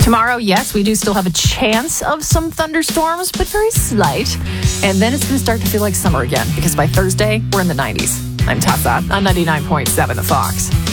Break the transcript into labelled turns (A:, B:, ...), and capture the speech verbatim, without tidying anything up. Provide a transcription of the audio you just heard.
A: Tomorrow, yes, we do still have a chance of some thunderstorms, but very slight. And then it's going to start to feel like summer again, because by Thursday, we're in the nineties. I'm Tessa on ninety-nine point seven The Fox.